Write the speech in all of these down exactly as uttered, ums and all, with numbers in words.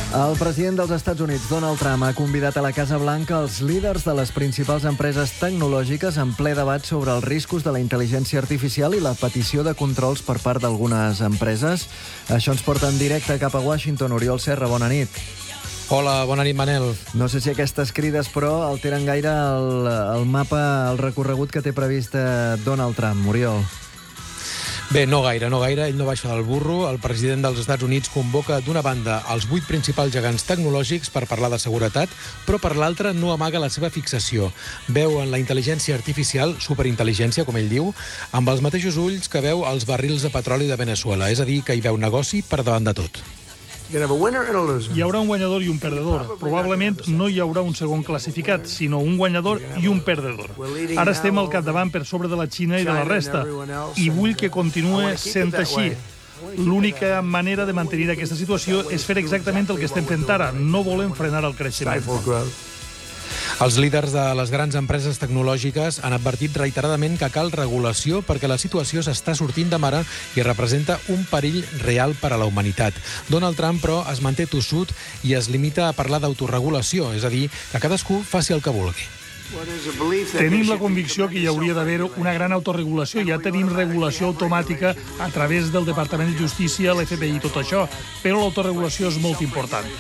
El president dels Estats Units, Donald Trump, ha convidat a la Casa Blanca els líders de les principals empreses tecnològiques en ple debat sobre els riscos de la intel·ligència artificial i la petició de controls per part d'algunes empreses. Això ens porta en directe cap a Washington. Oriol Serra, bona nit. Hola, bona nit, Manel. No sé si aquestes crides, però, alteren gaire el, el mapa, el recorregut que té previst Donald Trump. Oriol. Bé, no gaire, no gaire. Ell no baixa del burro. El president dels Estats Units convoca d'una banda els vuit principals gegants tecnològics per parlar de seguretat, però per l'altra no amaga la seva fixació. Veu en la intel·ligència artificial, superintel·ligència, com ell diu, amb els mateixos ulls que veu els barrils de petroli de Venezuela. És a dir, que hi veu negoci per davant de tot. Hi haurà un guanyador i un perdedor. Probablement no hi haurà un segon classificat, sinó un guanyador i un perdedor. Ara estem al capdavant per sobre de la Xina i de la resta, i vull que continuï sent així. L'única manera de mantenir aquesta situació és fer exactament el que estem fent ara. No volem frenar el creixement. Els líders de les grans empreses tecnològiques han advertit reiteradament que cal regulació perquè la situació s'està sortint de mare i representa un perill real per a la humanitat. Donald Trump, però, es manté tossut i es limita a parlar d'autoregulació, és a dir, que cadascú faci el que vulgui. Tenim la convicció que hi hauria d'haver una gran autorregulació. Ja tenim regulació automàtica a través del Departament de Justícia, l'F B I i tot això, però l'autoregulació és molt important.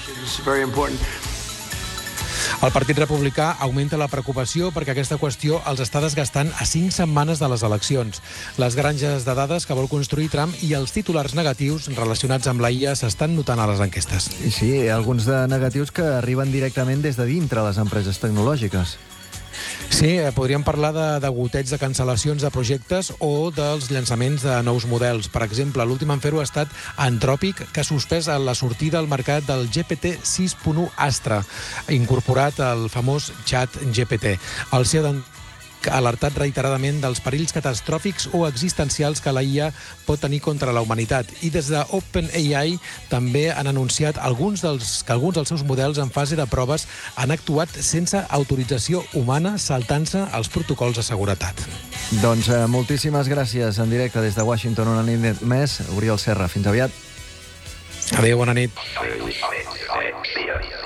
El Partit Republicà augmenta la preocupació perquè aquesta qüestió els està desgastant a cinc setmanes de les eleccions. Les granges de dades que vol construir Trump i els titulars negatius relacionats amb la I A s'estan notant a les enquestes. I sí, alguns de negatius que arriben directament des de dintre les empreses tecnològiques. Sí, podríem parlar de degoteig de cancel·lacions de projectes o dels llançaments de nous models. Per exemple, l'últim en fer-ho ha estat Anthropic, que ha suspès la sortida al mercat del G P T sis punt u Astra, incorporat al famós xat G P T. El C E O ha alertat reiteradament dels perills catastròfics o existencials que la I A pot tenir contra la humanitat. I des de OpenAI també han anunciat alguns dels, que alguns dels seus models en fase de proves han actuat sense autorització humana, saltant-se els protocols de seguretat. Doncs eh, moltíssimes gràcies en directe des de Washington, una nit més. Oriol Serra, fins aviat. Adéu, bona nit.